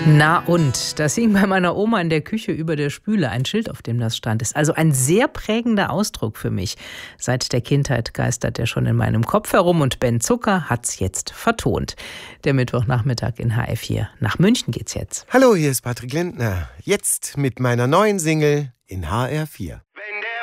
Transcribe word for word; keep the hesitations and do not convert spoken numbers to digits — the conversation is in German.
Na und, das hing bei meiner Oma in der Küche über der Spüle, ein Schild, auf dem das stand. Ist also ein sehr prägender Ausdruck für mich. Seit der Kindheit geistert er schon in meinem Kopf herum und Ben Zucker hat's jetzt vertont. Der Mittwochnachmittag in H R vier. Nach München geht's jetzt. Hallo, hier ist Patrick Lindner. Jetzt mit meiner neuen Single in H R vier.